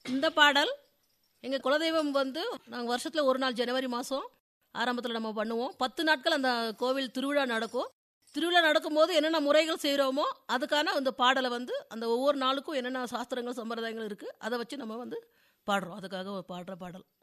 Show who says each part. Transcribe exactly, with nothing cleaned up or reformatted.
Speaker 1: இந்த பாடல் எங்கள் குலதெய்வம் வந்து நாங்கள் வருஷத்தில் ஒரு நாள் ஜனவரி மாதம் ஆரம்பத்தில் நம்ம பண்ணுவோம். பத்து நாட்கள் அந்த கோவில் திருவிழா நடக்கும். திருவிழா நடக்கும்போது என்னென்ன முறைகள் செய்கிறோமோ அதுக்கான அந்த பாடலை வந்து அந்த ஒவ்வொரு நாளுக்கும் என்னென்ன சாஸ்திரங்கள் சம்பிரதாயங்கள் இருக்குது அதை வச்சு நம்ம வந்து பாடுறோம். அதுக்காக பாடுற பாடல்.